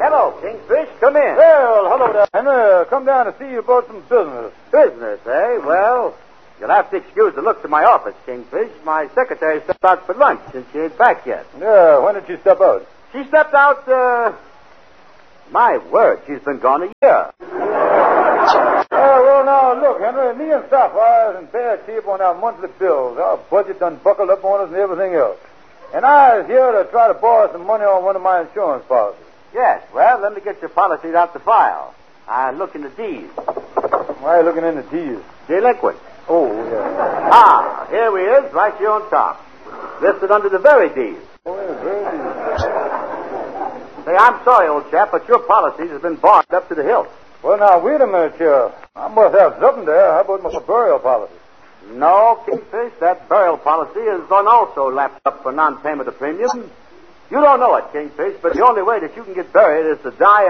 Hello, Kingfish. Come in. Well, hello there, Henry. Come down to see you about some business. Business, eh? Well, you'll have to excuse the looks of my office, Kingfish. My secretary stepped out for lunch and she ain't back yet. Yeah, when did she step out? She stepped out, my word, she's been gone a year. Well, now, look, Henry, me and Sapphire is in bad shape on our monthly bills. Our budget done buckled up on us and everything else. And I was here to try to borrow some money on one of my insurance policies. Yes, well, let me get your policies out the file. I look in the D's. Why are you looking in the D's? Delinquent. Oh, yeah. Ah, here we is, right here on top. Listed under the very D's. Oh, yeah, very Say, I'm sorry, old chap, but your policies have been barred up to the hilt. Well, now, wait a minute here. I must have something there. How about my burial policy? No, Kingfish, that burial policy is also lapsed up for non-payment of premium. You don't know it, Kingfish, but the only way that you can get buried is to die